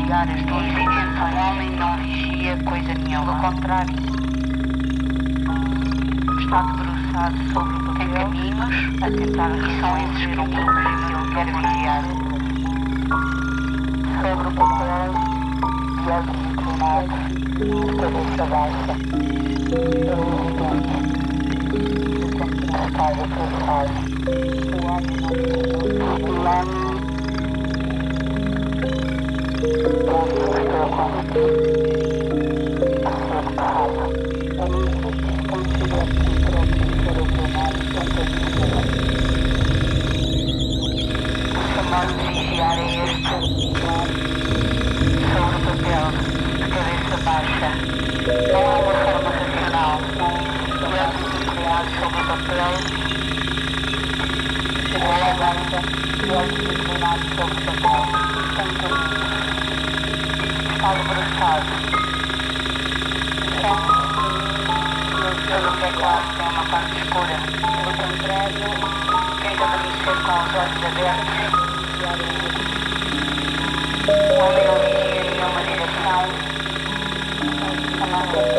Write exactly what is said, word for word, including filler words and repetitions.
vigiar as duas intenções. O homem não vigia coisa nenhuma. Pelo contrário, está debruçado sobre o papel. Tem caminhos a tentar que são esses caminhos que ele quer vigiar. Sobre o papel, e olhos inclinados, de cabeça baixa. Estado processado. O homem não vigilando. Chamado de vigiar é este, sobre o papel, de cabeça baixa. Não é uma forma racional. Olhos inclinados sobre o papel, de cabeça baixa, olhos inclinados sobre o papel. Sem caminho. Está debruçado. Pelo que é claro, tem uma parte escura. Pelo contrário, tenta adormecer com os olhos abertos. O homem não vigia nenhuma direção. A não ser